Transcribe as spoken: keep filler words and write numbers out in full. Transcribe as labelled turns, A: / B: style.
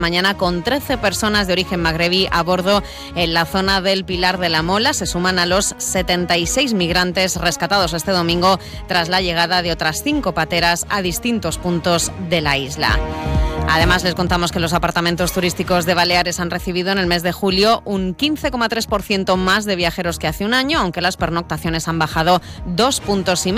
A: Mañana con trece personas de origen magrebí a bordo en la zona del Pilar de la Mola. Se suman a los setenta y seis migrantes rescatados este domingo tras la llegada de otras cinco pateras a distintos puntos de la isla. Además, les contamos que los apartamentos turísticos de Baleares han recibido en el mes de julio un quince coma tres por ciento más de viajeros que hace un año, aunque las pernoctaciones han bajado dos puntos y medio.